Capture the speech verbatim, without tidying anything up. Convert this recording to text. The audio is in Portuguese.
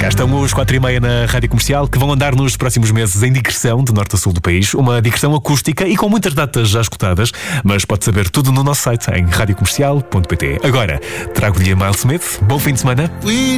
Estão os quatro e meia na Rádio Comercial, que vão andar nos próximos meses em digressão de norte a sul do país. Uma digressão acústica e com muitas datas já escutadas, mas pode saber tudo no nosso site em rádio comercial ponto pt. Agora, trago-lhe a Miles Smith. Bom fim de semana.